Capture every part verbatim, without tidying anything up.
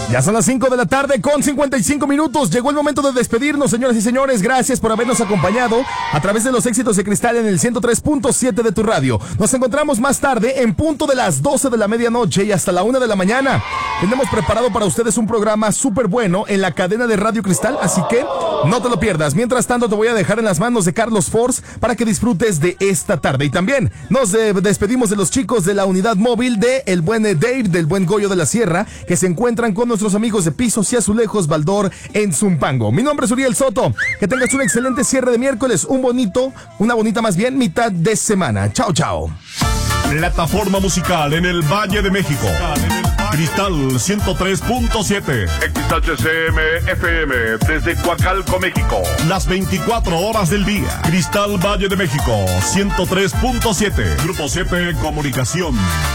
Ya son las cinco de la tarde con cincuenta y cinco minutos. Llegó el momento de despedirnos, señoras y señores. Gracias por habernos acompañado a través de los éxitos de Cristal en el ciento tres punto siete de tu radio. Nos encontramos más tarde en punto de las doce de la medianoche y hasta la una de la mañana. Tenemos preparado para ustedes un programa súper bueno en la cadena de Radio Cristal, así que no te lo pierdas. Mientras tanto, te voy a dejar en las manos de Carlos Force para que disfrutes de esta tarde. Y también nos de- despedimos de los chicos de la unidad móvil de el buen Dave, del buen Goyo de la Sierra, que se encuentran con nuestros amigos de Pisos y Azulejos Baldor en Zumpango. Mi nombre es Uriel Soto. Que tengas un excelente cierre de miércoles, un bonito, una bonita más bien, mitad de semana. Chao, chao. Plataforma musical en el Valle de México. Cristal ciento tres punto siete. X H C M F M desde Coacalco, México. Las veinticuatro horas del día. Cristal Valle de México ciento tres punto siete. Grupo siete Comunicación.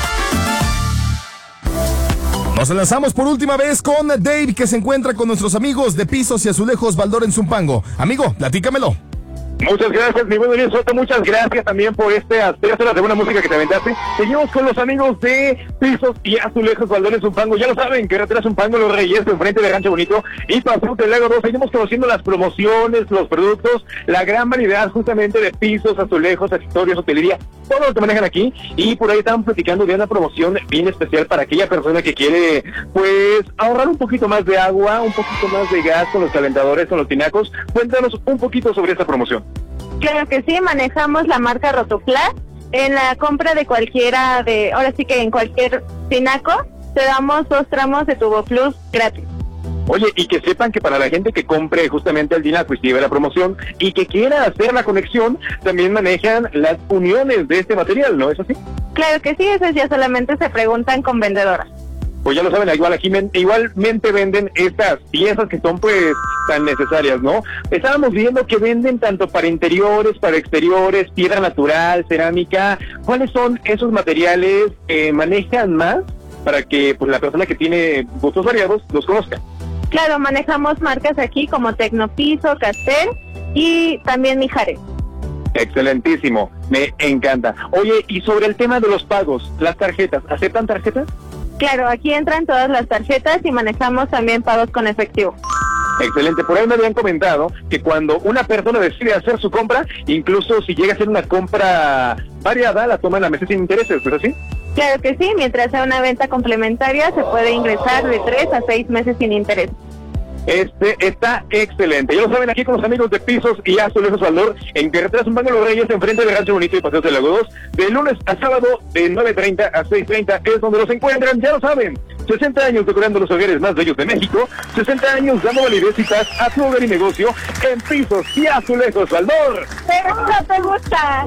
Nos enlazamos por última vez con Dave, que se encuentra con nuestros amigos de Pisos y Azulejos Baldor en Zumpango. Amigo, platícamelo. Muchas gracias, mi buen Uriel Soto, muchas gracias también por estas tres horas de buena música que te aventaste. Seguimos con los amigos de Pisos y Azulejos Baldor en Zumpango. Ya lo saben, carretera Zumpango, Los Reyes, enfrente de Rancho Bonito y Paseo del Lago dos. Seguimos conociendo las promociones, los productos, la gran variedad justamente de pisos, azulejos, accesorios, hotelería, todo lo que manejan aquí. Y por ahí estaban platicando de una promoción bien especial para aquella persona que quiere, pues, ahorrar un poquito más de agua, un poquito más de gas con los calentadores, con los tinacos. Cuéntanos un poquito sobre esta promoción. Claro que sí, manejamos la marca Rotoplas. En la compra de cualquiera de, ahora sí que en cualquier tinaco, te damos dos tramos de Turbo Plus gratis. Oye, y que sepan que para la gente que compre justamente el tinaco y se lleve la promoción y que quiera hacer la conexión, también manejan las uniones de este material, ¿no es así? Claro que sí, esas ya solamente se preguntan con vendedoras. Pues ya lo saben, igual aquí men- igualmente venden estas piezas que son pues tan necesarias, ¿no? Estábamos viendo que venden tanto para interiores, para exteriores, piedra natural, cerámica. ¿Cuáles son esos materiales que manejan más para que pues la persona que tiene gustos variados los conozca? Claro, manejamos marcas aquí como Tecnopiso, Castel y también Mijares. Excelentísimo, me encanta. Oye, y sobre el tema de los pagos, las tarjetas, ¿aceptan tarjetas? Claro, aquí entran todas las tarjetas y manejamos también pagos con efectivo. Excelente, por ahí me habían comentado que cuando una persona decide hacer su compra, incluso si llega a ser una compra variada, la toman a meses sin intereses, ¿no es así? Claro que sí, mientras sea una venta complementaria se puede ingresar de tres a seis meses sin interés. Este está excelente. Ya lo saben, aquí con los amigos de Pisos y Azulejos Baldor, en carretera Zumpango Los Reyes, enfrente de Rancho Bonito y Paseo del Lago dos, de lunes a sábado, de nueve treinta a seis treinta, es donde los encuentran, ya lo saben. sesenta años decorando los hogares más bellos de México, sesenta años dando validez y paz a tu hogar y negocio en Pisos y Azulejos Baldor. Pero no te gusta.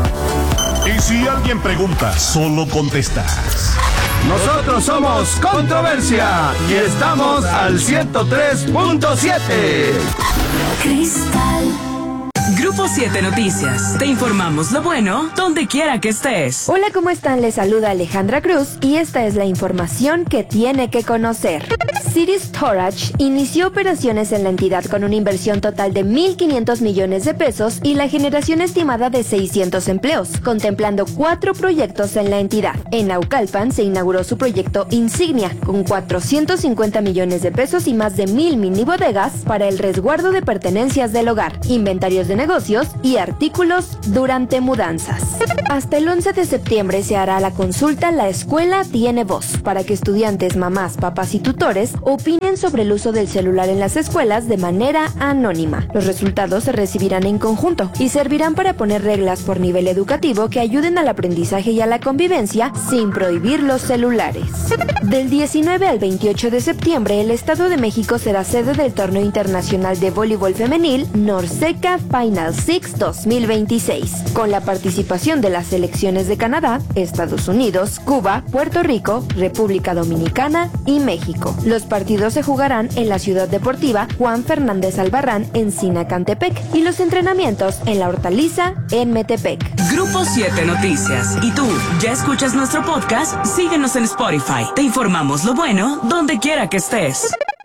Y si alguien pregunta, solo contestas. Nosotros somos Controversia y estamos al ciento tres punto siete. Cristal. Grupo siete Noticias. Te informamos lo bueno donde quiera que estés. Hola, ¿cómo están? Les saluda Alejandra Cruz y esta es la información que tiene que conocer. City Storage inició operaciones en la entidad con una inversión total de mil quinientos millones de pesos y la generación estimada de seiscientos empleos, contemplando cuatro proyectos en la entidad. En Naucalpan se inauguró su proyecto Insignia, con cuatrocientos cincuenta millones de pesos y más de mil mini bodegas para el resguardo de pertenencias del hogar, inventarios de negocios y artículos durante mudanzas. Hasta el once de septiembre se hará la consulta La Escuela Tiene Voz, para que estudiantes, mamás, papás y tutores opinen sobre el uso del celular en las escuelas de manera anónima. Los resultados se recibirán en conjunto y servirán para poner reglas por nivel educativo que ayuden al aprendizaje y a la convivencia sin prohibir los celulares. Del diecinueve al veintiocho de septiembre, el Estado de México será sede del Torneo Internacional de Voleibol Femenil Norseca Final Six dos mil veintiséis, con la participación de las selecciones de Canadá, Estados Unidos, Cuba, Puerto Rico, República Dominicana y México. Los partidos se jugarán en la Ciudad Deportiva Juan Fernández Albarrán en Sinacantepec y los entrenamientos en La Hortaliza en Metepec. Grupo siete Noticias. ¿Y tú, ya escuchas nuestro podcast? Síguenos en Spotify. Te informamos lo bueno donde quiera que estés.